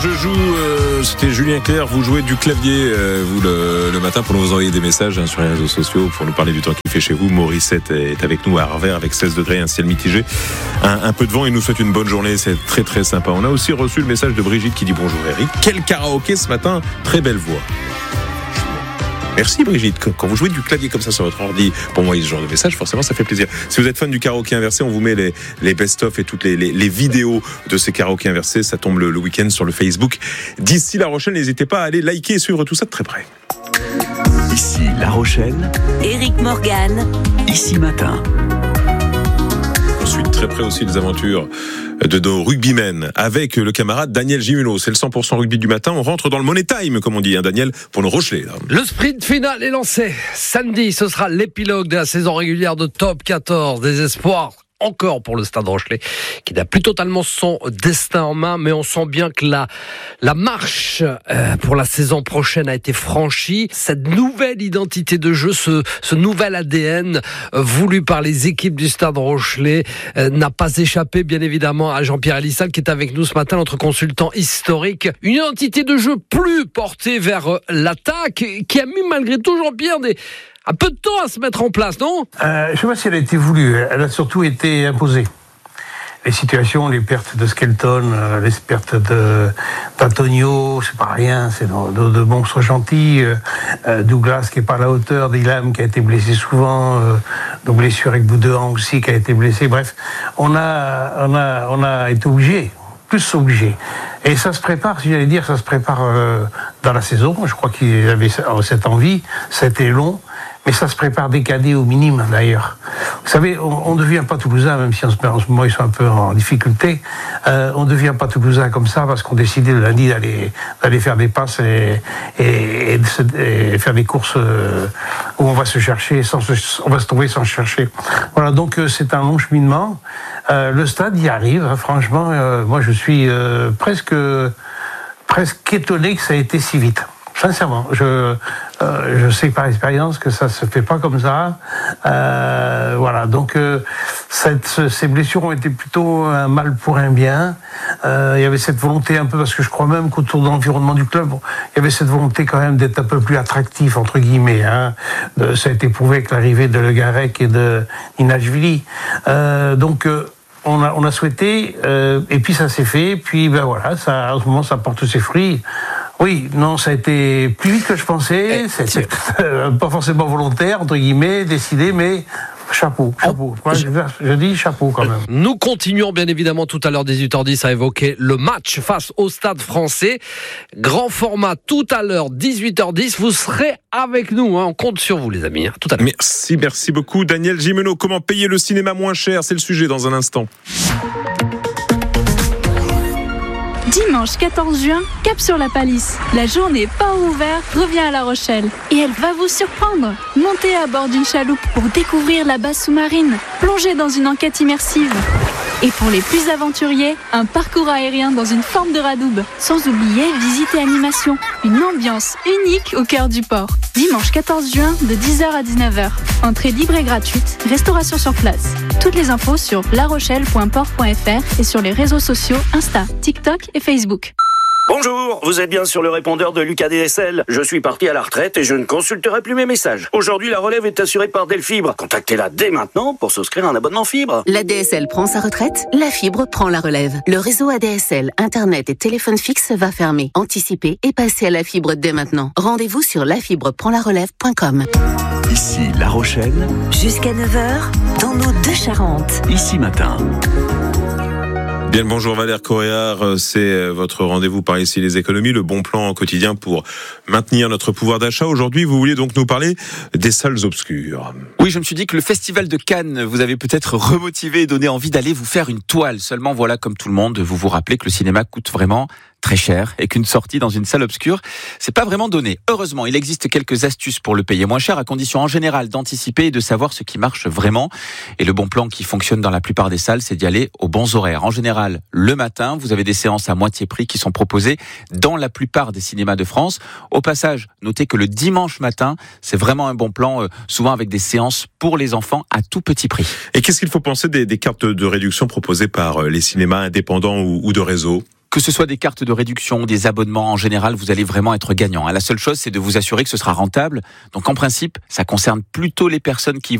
je joue, c'était Julien Clerc, vous jouez du clavier, vous le matin pour nous envoyer des messages sur les réseaux sociaux, pour nous parler du temps qu'il fait chez vous. Morissette est avec nous à Arvers avec 16 degrés, un ciel mitigé, un peu de vent, il nous souhaite une bonne journée, c'est très très sympa. On a aussi reçu le message de Brigitte qui dit bonjour Eric, quel karaoké ce matin, très belle voix. Merci Brigitte, quand vous jouez du clavier comme ça sur votre ordi, pour moi il y a ce genre de message, forcément ça fait plaisir. Si vous êtes fan du karaoké inversé, on vous met les best-of et toutes les vidéos de ces karaokés inversés, ça tombe le week-end sur le Facebook. D'ici La Rochelle, n'hésitez pas à aller liker et suivre tout ça de très près. Ici La Rochelle, Éric Morgan, Ici Matin. On suit de très près aussi les aventures de nos rugbymen avec le camarade Daniel Gimeno. C'est le 100% rugby du matin. On rentre dans le money time, comme on dit, Daniel, pour nos Rochelais. Là. Le sprint final est lancé. Samedi, ce sera l'épilogue de la saison régulière de Top 14 des espoirs. Encore pour le Stade Rochelais, qui n'a plus totalement son destin en main, mais on sent bien que la marche pour la saison prochaine a été franchie. Cette nouvelle identité de jeu, ce nouvel ADN voulu par les équipes du Stade Rochelais n'a pas échappé, bien évidemment, à Jean-Pierre Elissal, qui est avec nous ce matin, notre consultant historique. Une identité de jeu plus portée vers l'attaque, qui a mis malgré tout, Jean-Pierre, un peu de temps à se mettre en place, non ? Je ne sais pas si elle a été voulue, elle a surtout été imposée. Les situations, les pertes de Skelton, les pertes d'Antonio, c'est pas rien, c'est de monstres gentils. Douglas qui est pas à la hauteur, Dylan qui a été blessé souvent, donc blessure avec Boudouin aussi qui a été blessé. Bref, on a été obligé. Plus obligé. Et ça se prépare, si j'allais dire, ça se prépare dans la saison. Je crois qu'il avait cette envie, ça a été long, mais ça se prépare des cadets au minimum d'ailleurs. Vous savez, on ne devient pas Toulousain, même si en ce moment ils sont un peu en difficulté, on ne devient pas Toulousain comme ça parce qu'on décidait le lundi d'aller faire des passes et faire des courses où on va se chercher, on va se trouver sans chercher. Voilà, donc c'est un long cheminement. Le stade y arrive, hein, franchement, moi je suis presque étonné que ça ait été si vite. Sincèrement, je sais par expérience que ça se fait pas comme ça. Voilà, donc ces blessures ont été plutôt un mal pour un bien. Il y avait cette volonté un peu, parce que je crois même qu'autour de l'environnement du club, il y avait cette volonté quand même d'être un peu plus attractif entre guillemets. Hein. Ça a été prouvé avec l'arrivée de Le Garec et de Ninashvili. Donc on a souhaité, et puis ça s'est fait. Puis ben voilà, en ce moment ça porte ses fruits. Oui, non, ça a été plus vite que je pensais. C'est pas forcément volontaire, entre guillemets, décidé, mais chapeau. Moi, je dis chapeau quand même. Nous continuons bien évidemment tout à l'heure 18h10 à évoquer le match face au Stade Français. Grand format tout à l'heure 18h10. Vous serez avec nous, hein. On compte sur vous les amis. Hein. Tout à l'heure. Merci beaucoup Daniel Gimeno. Comment payer le cinéma moins cher ? C'est le sujet dans un instant. Dimanche 14 juin, cap sur la Palisse. La journée pas ouverte revient à La Rochelle. Et elle va vous surprendre. Montez à bord d'une chaloupe pour découvrir la base sous-marine. Plongez dans une enquête immersive. Et pour les plus aventuriers, un parcours aérien dans une forme de radoub. Sans oublier visite et animation. Une ambiance unique au cœur du port. Dimanche 14 juin de 10h à 19h. Entrée libre et gratuite. Restauration sur place. Toutes les infos sur larochelle.port.fr et sur les réseaux sociaux Insta, TikTok et Facebook. Bonjour, vous êtes bien sur le répondeur de Lucas DSL. Je suis parti à la retraite et je ne consulterai plus mes messages. Aujourd'hui, la relève est assurée par Delfibre. Contactez-la dès maintenant pour souscrire un abonnement fibre. La DSL prend sa retraite, la fibre prend la relève. Le réseau ADSL, Internet et téléphone fixe va fermer. Anticipez et passez à la fibre dès maintenant. Rendez-vous sur lafibreprendlarelève.com. Ici La Rochelle, jusqu'à 9h, dans nos deux Charentes. Ici Matin. Bien le bonjour Valère Coréard, c'est votre rendez-vous par ici les économies, le bon plan quotidien pour maintenir notre pouvoir d'achat. Aujourd'hui, vous vouliez donc nous parler des salles obscures. Oui, je me suis dit que le festival de Cannes vous avait peut-être remotivé et donné envie d'aller vous faire une toile. Seulement voilà, comme tout le monde, vous vous rappelez que le cinéma coûte vraiment très cher et qu'une sortie dans une salle obscure, c'est pas vraiment donné. Heureusement, il existe quelques astuces pour le payer moins cher, à condition en général d'anticiper et de savoir ce qui marche vraiment. Et le bon plan qui fonctionne dans la plupart des salles, c'est d'y aller aux bons horaires. En général, le matin, vous avez des séances à moitié prix qui sont proposées dans la plupart des cinémas de France. Au passage, notez que le dimanche matin, c'est vraiment un bon plan, souvent avec des séances pour les enfants à tout petit prix. Et qu'est-ce qu'il faut penser des cartes de réduction proposées par les cinémas indépendants ou de réseau ? Que ce soit des cartes de réduction, des abonnements, en général, vous allez vraiment être gagnant. La seule chose, c'est de vous assurer que ce sera rentable. Donc en principe, ça concerne plutôt les personnes qui